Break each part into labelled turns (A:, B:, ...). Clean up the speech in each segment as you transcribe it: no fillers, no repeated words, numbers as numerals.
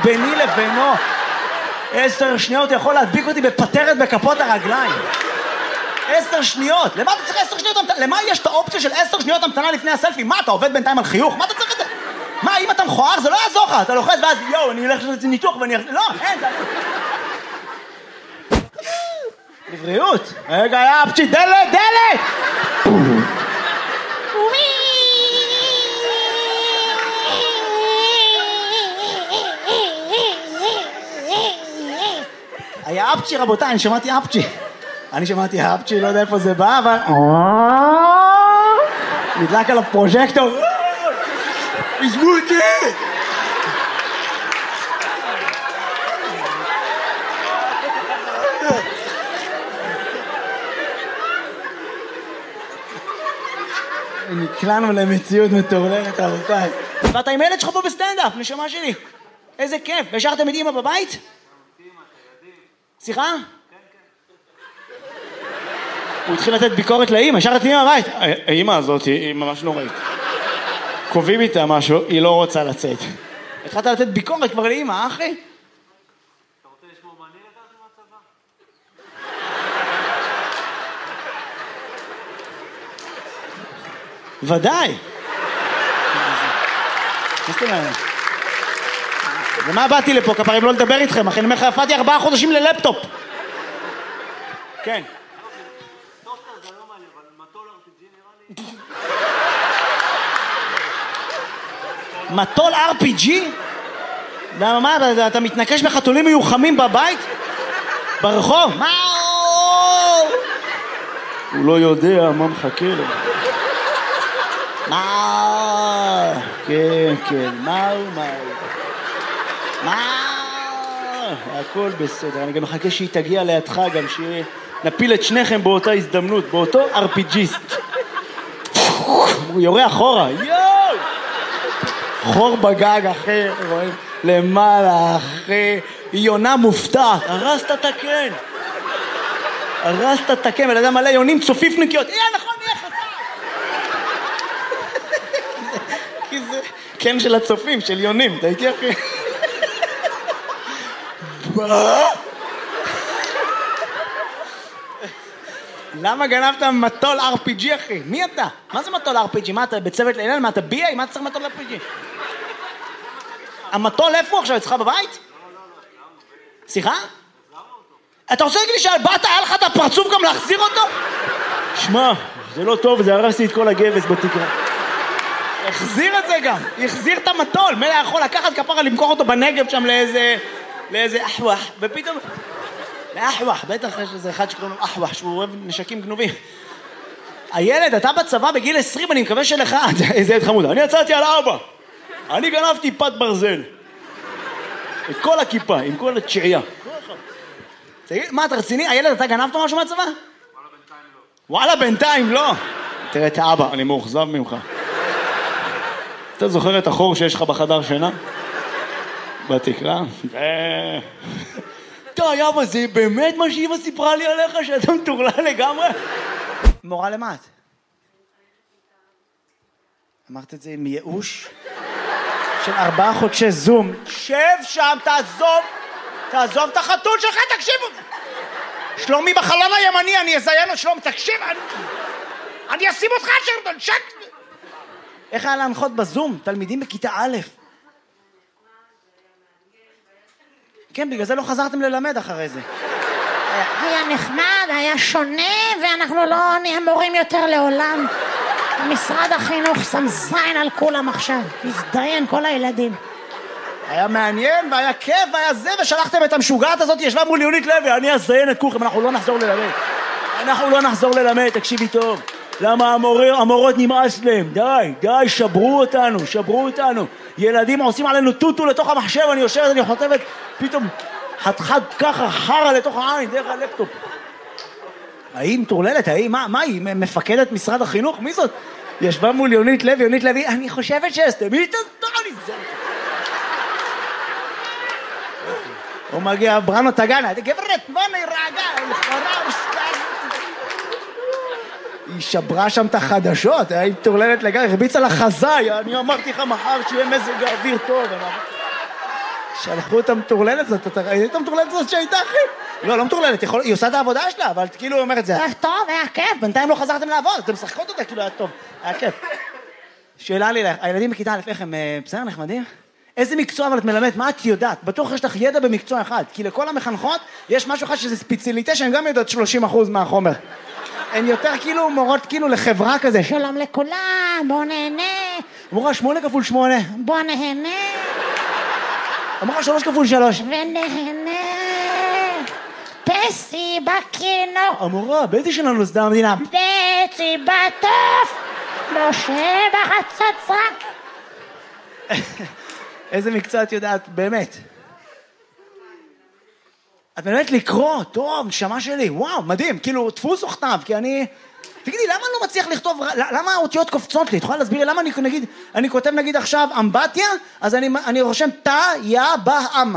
A: ביני לבינו. 10 שניות יכול להדביק אותי בפטרת בכפות הרגליים. 10 שניות. למה אתה צריך 10 שניות המתנה? למה יש את האופציה של 10 שניות המתנה לפני הסלפי? מה, אתה עובד בינתיים על חיוך? מה אתה צריך את זה? מה, אם אתה מכוער זה לא יעזור לך. אתה לוחץ ואז, יואו, אני הולך לעשות ניתוח ואני... לא, אין, זה... לבריאות. רגע, יאפצ'י, דלת, דלת! היה אפצ'י רבותיי, אני שמעתי אפצ'י, לא יודע איפה זה בא, אבל... נדלק עליו פרוז'קטור. עזבו אותי! נקלענו למציאות מטורללת רבותיי. ואתה עם הילד שלך פה בסטנדאפ, נשמה שלי. איזה כיף. והשארתם את אמא בבית? סליחה? הוא התחיל לתת ביקורת לאמא, השארת את אמא בבית. האמא הזאת היא ממש נוראית. קובעים איתה משהו, היא לא רוצה לצאת. התחלת לתת ביקורת כבר לאמא, אחי?
B: אתה רוצה לשמור מה אני לקחתי מהצבא?
A: ודאי. מה זאת אומרת? ומה באתי לפה, כפרים לא לדבר איתכם, אחי, אני אומר לך, יפעתי 4 חודשים ללפטופ. כן.
B: טוסטר זה לא מעניין, אבל מטול RPG נראה לי...
A: מטול RPG? למה, מה, אתה מתנקש בחתולים מיוחמים בבית? ברחוב? מה? הוא לא יודע מה מחכה לו. מה? כן, כן, מה? הכל בסדר, אני גם מחכה שהיא תגיע לידך, גם שנפיל את שניכם באותה הזדמנות, באותו RPGיסט. הוא יורה אחורה, יואו! חור בגג אחר, רואים? למעלה אחרי, היא יונה מופתעת, הרסת את הקן. הרסת את הקן, ולאדם מלא יונים צופיפניקיות, נכון, נהיה חסר. כי זה קן של הצופים, של יונים, אתה איתי אחי? למה גנבת מטול RPG אחי? מי אתה? מה זה מטול RPG? מה אתה בצוות לילה? מה אתה BA? מה אתה צריך מטול RPG? המטול איפה הוא עכשיו? אצלך בבית? סליחה? אתה רוצה להגיד לי שבאת היה לך את הפרצוף גם להחזיר אותו? שמע, זה לא טוב, זה הרס לי את כל הגבס בתקרה. החזיר את זה גם, החזיר את המטול. מלא יכול לקחת כפרה למכור אותו בנגב שם לאיזה אחווח, ופתאום... לאחווח, בטח יש איזה אחד שקוראים לו אחווח, שהוא אוהב נשקים גנובים. הילד, אתה בצבא בגיל 20, אני מקווה שלך, איזה ילד חמוד, אני יצאתי על אבא. אני גנבתי פת ברזל. את כל הכיפה, עם כל התשיעייה. תגיד, מה, אתה רציני? הילד, אתה גנבת משהו מהצבא? וואלה, בינתיים לא. תראה את האבא, אני מאוכזב ממך. אתה זוכר את החור שיש לך בחדר שינה? בתקרה? די, אבא, זה באמת מה שאמא סיפרה לי עליך, שאתה מטורלל לגמרי? מורה למה את? אמרת את זה עם ייאוש? של 4 חודשי זום. שב שם, תעזוב את החתול שלך, תקשיבו. שלומי בחלון הימני, אני אזיין לו שלום, תקשיב, אני אשים אותך שרדון, שק. איך היה להנחות בזום? תלמידים בכיתה א'. כן, בגלל זה לא חזרתם ללמד אחרי זה.
C: היה נחמד, היה שונה, ואנחנו לא נהיה מורים יותר לעולם. משרד החינוך שם זין על כולם עכשיו, הזדיין כל הילדים.
A: היה מעניין והיה כיף והיה זה, ושלחתם את המשוגעת הזאת, ישבה מול יונית לוי, אני אזיין את כולכם, אנחנו לא נחזור ללמד, תקשיבי טוב. למה המורות נמאס להם? די, שברו אותנו. ילדים עושים עלינו טוטו לתוך המחשב, אני יושבת, אני חוטבת, פתאום חתכת ככה חרה לתוך העין, דרך הלפטופ. האם טורללת, מה היא? מפקדת משרד החינוך? מי זאת? ישבה מול יונית לוי, אני חושבת שהסתמי, תתוני זה. הוא מגיע, בראנו תגנה, גברת, בוא נרגע, לכאורה ושקעת. היא שברה שם את החדשות, היא טורללת לגמרי, הרביצה לחזאי, אני אמרתי לך מחר שיהיה מזג האוויר טוב. שלחו אותה מטורללת זאת, אתה ראית המטורללת זאת שהייתה, אחי? לא מטורללת, היא עושה את העבודה שלה, אבל כאילו היא אומרת, זה היה טוב, היה כיף, בינתיים לא חזרתם לעבוד, אתם משחקות אותה, כאילו היה טוב, היה כיף. שאלה לי לך, הילדים בכיתה א' איך הם בסדר, נחמדים? איזה מקצוע אבל את מלמדת, מה את יודעת? בטוח יש לך ידע במקצוע אחד, כי לכל המחנכות יש משהו אחד שזה ספציאליטה שהן גם יודעות 30% מהחומר. הן יותר כאילו מורות כאילו לחברה כזה.
C: שלום לכולם, בוא נהנה.
A: אמורה 8 כפול 8.
C: בוא נהנה.
A: אמרה 3 כפול 3.
C: ונהנה. פסי בכינור.
A: אמורה, באיזה שנה נוסדה המדינה?
C: בצי בטוף. משה בחצוצרה.
A: איזה מקצוע את יודעת, באמת. את מלמדת לקרוא, טוב, נשמה שלי, וואו, מדהים, כאילו, דפוס או כתב, כי אני... תגידי, למה אני לא מצליח לכתוב, למה האותיות קופצות לי? את יכולה להסביר לי, למה אני כותב נגיד עכשיו אמבטיה, אז אני רושם תא, יא, בא, עם.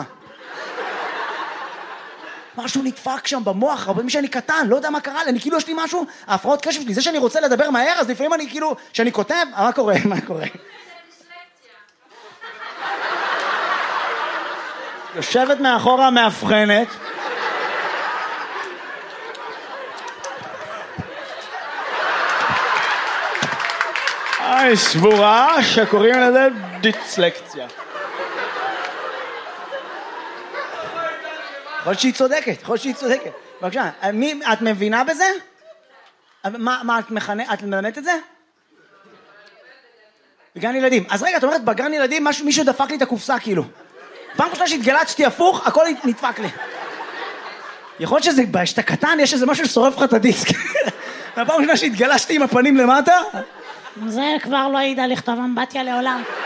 A: משהו נדפק שם במוח, הרבה משאני קטן, לא יודע מה קרה לי, אני כאילו יש לי משהו, ההפרעות קשב שלי, זה שאני רוצה לדבר מהר, אז לפעמים אני כאילו, שאני כותב, מה קורה? יושבת מאחורה מאבחנת. סבורה שקוראים לזה דיסלקציה. יכול שהיא צודקת. בבקשה, את מבינה בזה? מה את מלמדת את זה? בגן ילדים. אז רגע, את אומרת, בגן ילדים מישהו דפק לי את הקופסה כאילו. פעם ראשונה שהתגלצתי הפוך, הכל נדפק לי. יכול להיות שזה, שאתה קטן, יש איזה משהו ששורף לך את הדיסק. והפעם ראשונה שהתגלשתי עם הפנים למטה,
C: זה כבר לא ידע לכתוב אמבטיה לעולם.